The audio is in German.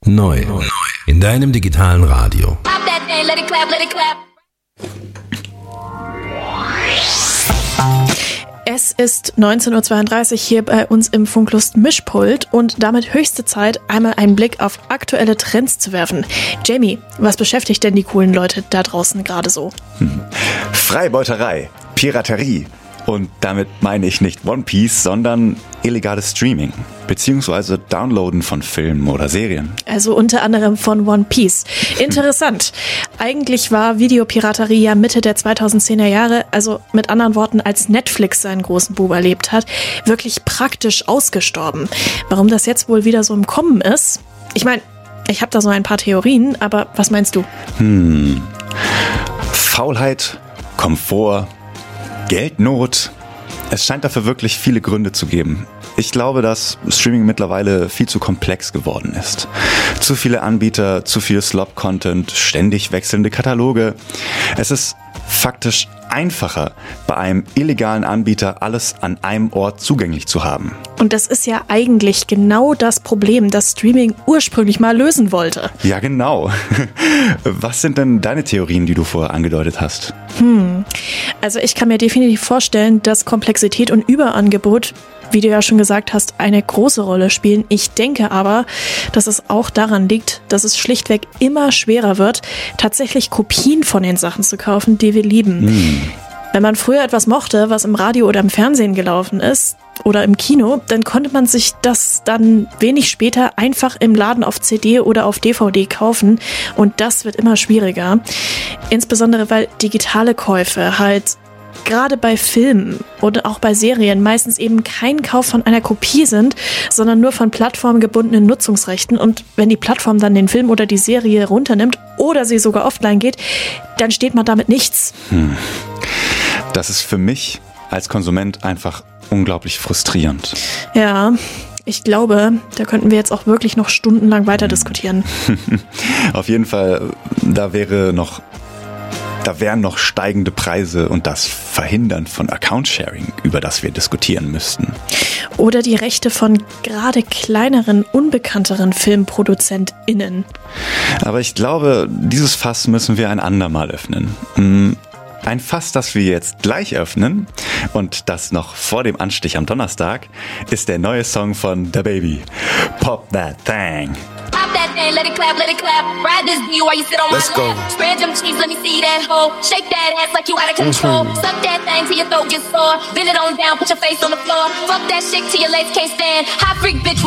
Neu. In deinem digitalen Radio. Es ist 19.32 Uhr hier bei uns im Funklust Mischpult und damit höchste Zeit, einmal einen Blick auf aktuelle Trends zu werfen. Jamie, was beschäftigt denn die coolen Leute da draußen gerade so? Freibeuterei, Piraterie. Und damit meine ich nicht One Piece, sondern illegales Streaming, beziehungsweise Downloaden von Filmen oder Serien. Also unter anderem von One Piece. Interessant. Eigentlich war Videopiraterie ja Mitte der 2010er Jahre, also mit anderen Worten, als Netflix seinen großen Boom erlebt hat, wirklich praktisch ausgestorben. Warum das jetzt wohl wieder so im Kommen ist? Ich meine, ich habe da so ein paar Theorien, aber was meinst du? Faulheit, Komfort, Geldnot. Es scheint dafür wirklich viele Gründe zu geben. Ich glaube, dass Streaming mittlerweile viel zu komplex geworden ist. Zu viele Anbieter, zu viel Slop-Content, ständig wechselnde Kataloge. Es ist faktisch einfacher, bei einem illegalen Anbieter alles an einem Ort zugänglich zu haben. Und das ist ja eigentlich genau das Problem, das Streaming ursprünglich mal lösen wollte. Ja, genau. Was sind denn deine Theorien, die du vorher angedeutet hast? Also ich kann mir definitiv vorstellen, dass Komplexität und Überangebot, wie du ja schon gesagt hast, eine große Rolle spielen. Ich denke aber, dass es auch daran liegt, dass es schlichtweg immer schwerer wird, tatsächlich Kopien von den Sachen zu kaufen, die wir lieben. Wenn man früher etwas mochte, was im Radio oder im Fernsehen gelaufen ist oder im Kino, dann konnte man sich das dann wenig später einfach im Laden auf CD oder auf DVD kaufen und das wird immer schwieriger. Insbesondere, weil digitale Käufe halt gerade bei Filmen oder auch bei Serien meistens eben kein Kauf von einer Kopie sind, sondern nur von plattformgebundenen Nutzungsrechten. Und wenn die Plattform dann den Film oder die Serie runternimmt oder sie sogar offline geht, dann steht man damit nichts. Das ist für mich als Konsument einfach unglaublich frustrierend. Ja, ich glaube, da könnten wir jetzt auch wirklich noch stundenlang weiter diskutieren. Auf jeden Fall, da wären noch steigende Preise und das Verhindern von Account-Sharing, über das wir diskutieren müssten. Oder die Rechte von gerade kleineren, unbekannteren FilmproduzentInnen. Aber ich glaube, dieses Fass müssen wir ein andermal öffnen. Ein Fass, das wir jetzt gleich öffnen und das noch vor dem Anstich am Donnerstag, ist der neue Song von DaBaby, Pop That Thing. Let it clap, ride this beat while you sit on my lap. Spread them cheeks, let me see that hoe. Shake that ass like you out of control. Suck that thing till your throat gets sore. Bend it on down, put your face on the floor. Fuck that shit till your legs can't stand. Hot freak bitch.